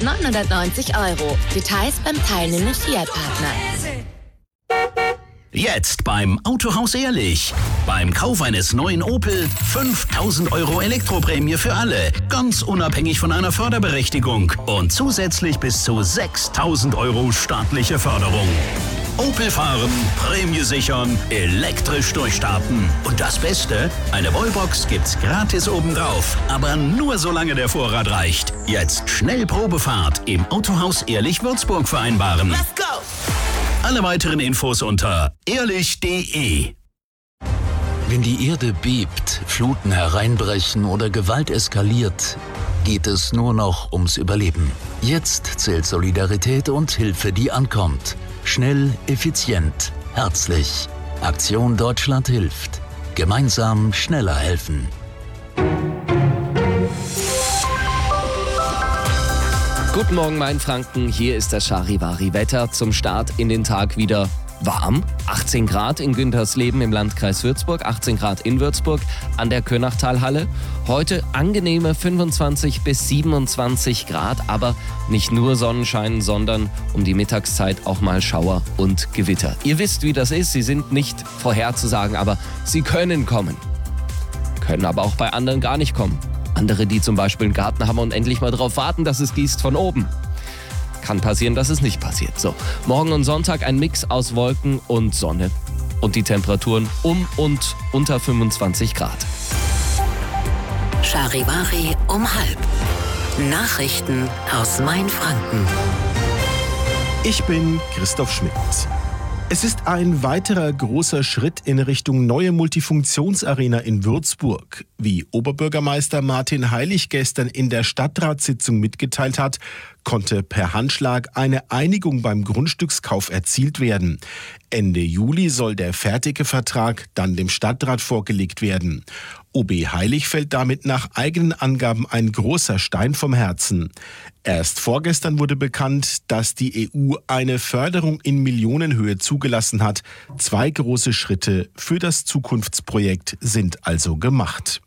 990 €. Details beim teilnehmenden Fiat-Partner. Jetzt beim Autohaus Ehrlich. Beim Kauf eines neuen Opel 5.000 € Elektroprämie für alle. Ganz unabhängig von einer Förderberechtigung. Und zusätzlich bis zu 6.000 € staatliche Förderung. Opel fahren, Prämie sichern, elektrisch durchstarten. Und das Beste, eine Wallbox gibt's gratis obendrauf. Aber nur solange der Vorrat reicht. Jetzt schnell Probefahrt im Autohaus Ehrlich Würzburg vereinbaren. Let's go! Alle weiteren Infos unter ehrlich.de. Wenn die Erde bebt, Fluten hereinbrechen oder Gewalt eskaliert, geht es nur noch ums Überleben. Jetzt zählt Solidarität und Hilfe, die ankommt. Schnell, effizient, herzlich. Aktion Deutschland hilft. Gemeinsam schneller helfen. Guten Morgen, Mainfranken. Hier ist das Charivari-Wetter zum Start in den Tag wieder warm. 18 Grad in Güntersleben im Landkreis Würzburg, 18 Grad in Würzburg an der Könachtalhalle. Heute angenehme 25 bis 27 Grad, aber nicht nur Sonnenschein, sondern um die Mittagszeit auch mal Schauer und Gewitter. Ihr wisst, wie das ist. Sie sind nicht vorherzusagen, aber sie können kommen. Können aber auch bei anderen gar nicht kommen. Andere, die zum Beispiel einen Garten haben und endlich mal darauf warten, dass es gießt von oben. Kann passieren, dass es nicht passiert. So, morgen und Sonntag ein Mix aus Wolken und Sonne. Und die Temperaturen um und unter 25 Grad. Charivari um 12:30. Nachrichten aus Mainfranken. Ich bin Christoph Schmidt. Es ist ein weiterer großer Schritt in Richtung neue Multifunktionsarena in Würzburg. Wie Oberbürgermeister Martin Heilig gestern in der Stadtratssitzung mitgeteilt hat, konnte per Handschlag eine Einigung beim Grundstückskauf erzielt werden. Ende Juli soll der fertige Vertrag dann dem Stadtrat vorgelegt werden. OB Heilig fällt damit nach eigenen Angaben ein großer Stein vom Herzen. Erst vorgestern wurde bekannt, dass die EU eine Förderung in Millionenhöhe zugelassen hat. 2 große Schritte für das Zukunftsprojekt sind also gemacht.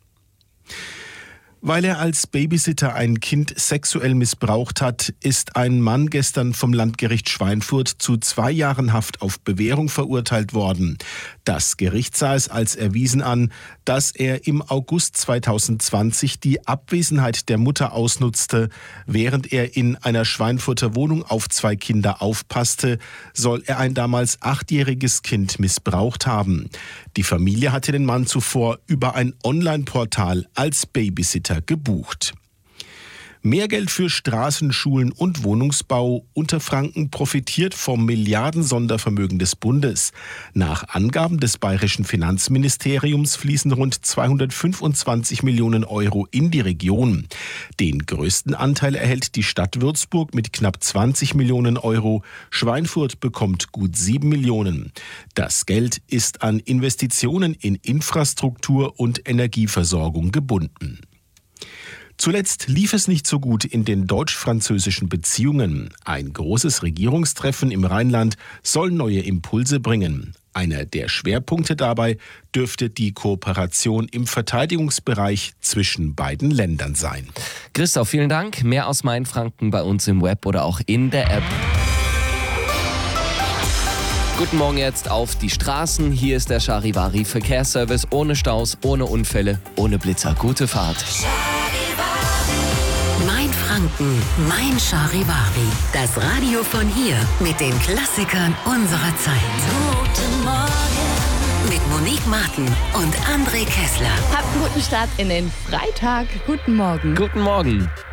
Weil er als Babysitter ein Kind sexuell missbraucht hat, ist ein Mann gestern vom Landgericht Schweinfurt zu 2 Jahren Haft auf Bewährung verurteilt worden. Das Gericht sah es als erwiesen an, dass er im August 2020 die Abwesenheit der Mutter ausnutzte. Während er in einer Schweinfurter Wohnung auf 2 Kinder aufpasste, soll er ein damals 8-jähriges Kind missbraucht haben. Die Familie hatte den Mann zuvor über ein Online-Portal als Babysitter gebucht. Mehr Geld für Straßen, Schulen und Wohnungsbau. Unterfranken profitiert vom Milliarden-Sondervermögen des Bundes. Nach Angaben des bayerischen Finanzministeriums fließen rund 225 Millionen € in die Region. Den größten Anteil erhält die Stadt Würzburg mit knapp 20 Millionen €. Schweinfurt bekommt gut 7 Millionen. Das Geld ist an Investitionen in Infrastruktur und Energieversorgung gebunden. Zuletzt lief es nicht so gut in den deutsch-französischen Beziehungen. Ein großes Regierungstreffen im Rheinland soll neue Impulse bringen. Einer der Schwerpunkte dabei dürfte die Kooperation im Verteidigungsbereich zwischen beiden Ländern sein. Christoph, vielen Dank. Mehr aus Mainfranken bei uns im Web oder auch in der App. Guten Morgen jetzt auf die Straßen. Hier ist der Charivari Verkehrsservice. Ohne Staus, ohne Unfälle, ohne Blitzer. Gute Fahrt. Mainfranken, mein Charivari. Das Radio von hier mit den Klassikern unserer Zeit. Guten Morgen. Mit Monique Martin und André Kessler. Habt einen guten Start in den Freitag. Guten Morgen. Guten Morgen.